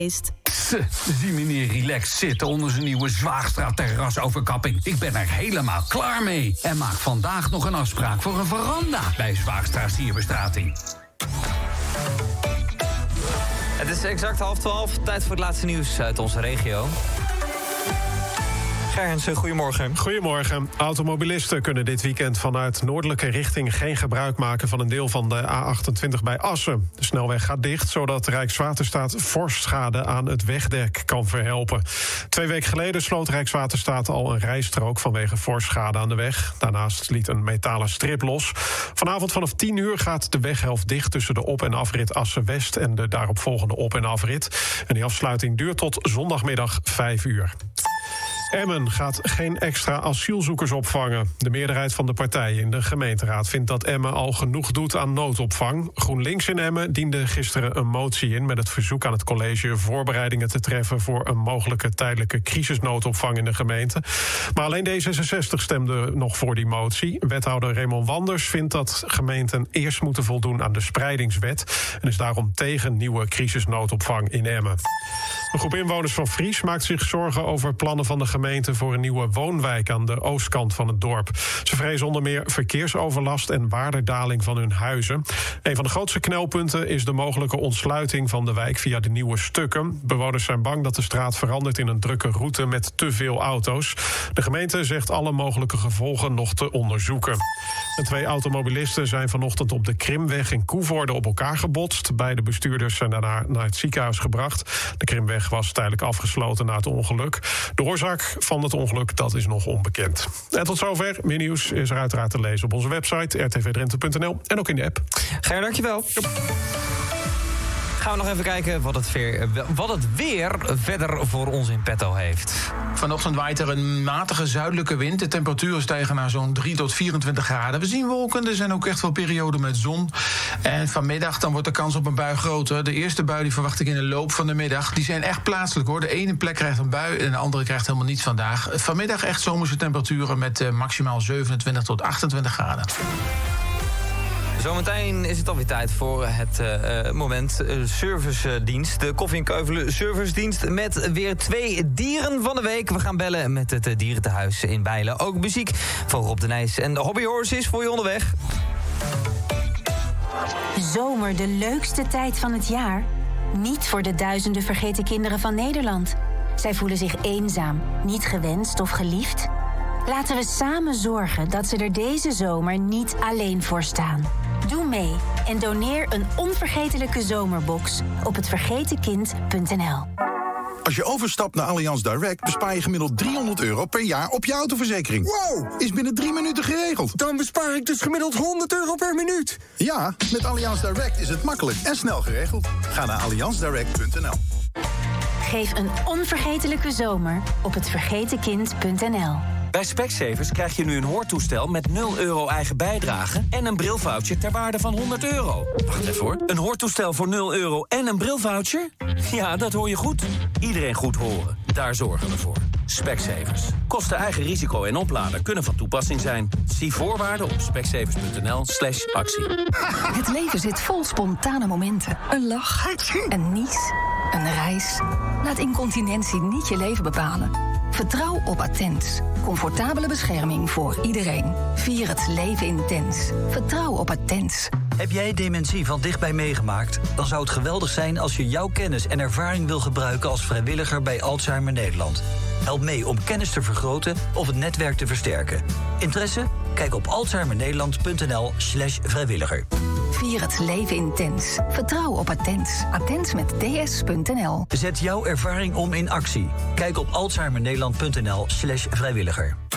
Zie meneer relaxed zitten onder zijn nieuwe Zwaagstraat terrasoverkapping. Ik ben er helemaal klaar mee. En maak vandaag nog een afspraak voor een veranda bij Zwaagstraat Sierbestrating. Het is exact 11:30. Tijd voor het laatste nieuws uit onze regio. Gerhens, goedemorgen. Goedemorgen. Automobilisten kunnen dit weekend vanuit noordelijke richting geen gebruik maken van een deel van de A28 bij Assen. De snelweg gaat dicht, zodat Rijkswaterstaat fors schade aan het wegdek kan verhelpen. 2 weken geleden sloot Rijkswaterstaat al een rijstrook vanwege fors schade aan de weg. Daarnaast liet een metalen strip los. Vanavond vanaf 10 uur gaat de weghelft dicht tussen de op- en afrit Assen-West en de daaropvolgende op- en afrit. En die afsluiting duurt tot zondagmiddag 5 uur. Emmen gaat geen extra asielzoekers opvangen. De meerderheid van de partijen in de gemeenteraad vindt dat Emmen al genoeg doet aan noodopvang. GroenLinks in Emmen diende gisteren een motie in met het verzoek aan het college voorbereidingen te treffen voor een mogelijke tijdelijke crisisnoodopvang in de gemeente. Maar alleen D66 stemde nog voor die motie. Wethouder Raymond Wanders vindt dat gemeenten eerst moeten voldoen aan de spreidingswet en is daarom tegen nieuwe crisisnoodopvang in Emmen. Een groep inwoners van Fries maakt zich zorgen over plannen van de gemeente voor een nieuwe woonwijk aan de oostkant van het dorp. Ze vrezen onder meer verkeersoverlast en waardedaling van hun huizen. Een van de grootste knelpunten is de mogelijke ontsluiting van de wijk via de nieuwe stukken. Bewoners zijn bang dat de straat verandert in een drukke route met te veel auto's. De gemeente zegt alle mogelijke gevolgen nog te onderzoeken. En 2 automobilisten zijn vanochtend op de Krimweg in Koevoorde op elkaar gebotst. Beide bestuurders zijn daarna naar het ziekenhuis gebracht. De Krimweg was tijdelijk afgesloten na het ongeluk. De oorzaak van het ongeluk, dat is nog onbekend. En tot zover. Meer nieuws is er uiteraard te lezen op onze website rtvdrenthe.nl en ook in de app. Ger, dankjewel. Gaan we nog even kijken wat het weer verder voor ons in petto heeft. Vanochtend waait er een matige zuidelijke wind. De temperaturen stijgen naar zo'n 3 tot 24 graden. We zien wolken, er zijn ook echt wel perioden met zon. En vanmiddag dan wordt de kans op een bui groter. De eerste bui die verwacht ik in de loop van de middag. Die zijn echt plaatselijk hoor. De ene plek krijgt een bui en de andere krijgt helemaal niets vandaag. Vanmiddag echt zomerse temperaturen met maximaal 27 tot 28 graden. Zometeen is het alweer tijd voor het moment servicedienst. De Koffie en Keuvelen servicedienst met weer 2 dieren van de week. We gaan bellen met het dierentehuis in Bijlen. Ook muziek van Rob de Nijs en de Hobby Horse is voor je onderweg. Zomer, de leukste tijd van het jaar. Niet voor de duizenden vergeten kinderen van Nederland. Zij voelen zich eenzaam, niet gewenst of geliefd. Laten we samen zorgen dat ze er deze zomer niet alleen voor staan. Doe mee en doneer een onvergetelijke zomerbox op hetvergetenkind.nl. Als je overstapt naar Allianz Direct bespaar je gemiddeld €300 per jaar op je autoverzekering. Wow! Is binnen 3 minuten geregeld. Dan bespaar ik dus gemiddeld €100 per minuut. Ja, met Allianz Direct is het makkelijk en snel geregeld. Ga naar allianzdirect.nl. Geef een onvergetelijke zomer op hetvergetenkind.nl. Bij Specsavers krijg je nu een hoortoestel met €0 eigen bijdrage en een brilvoucher ter waarde van €100. Wacht even hoor. Een hoortoestel voor €0 en een brilvoucher? Ja, dat hoor je goed. Iedereen goed horen. Daar zorgen we voor. Specsavers. Kosten eigen risico en oplader kunnen van toepassing zijn. Zie voorwaarden op specsavers.nl/actie. Het leven zit vol spontane momenten. Een lach, een nies, een reis. Laat incontinentie niet je leven bepalen. Vertrouw op Attens. Comfortabele bescherming voor iedereen. Vier het leven intens. Vertrouw op Attens. Heb jij dementie van dichtbij meegemaakt? Dan zou het geweldig zijn als je jouw kennis en ervaring wil gebruiken als vrijwilliger bij Alzheimer Nederland. Help mee om kennis te vergroten of het netwerk te versterken. Interesse? Kijk op alzheimernederland.nl/vrijwilliger. Vier het leven intens. Vertrouw op Attens. Attens met ds.nl. Zet jouw ervaring om in actie. Kijk op alzheimernederland.nl/vrijwilliger.